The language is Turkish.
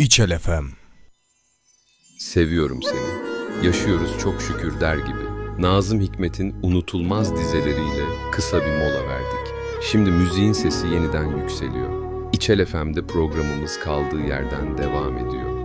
İçel FM. Seviyorum seni. Yaşıyoruz çok şükür der gibi. Nazım Hikmet'in unutulmaz dizeleriyle kısa bir mola verdik. Şimdi müziğin sesi yeniden yükseliyor. İçel FM'de programımız kaldığı yerden devam ediyor.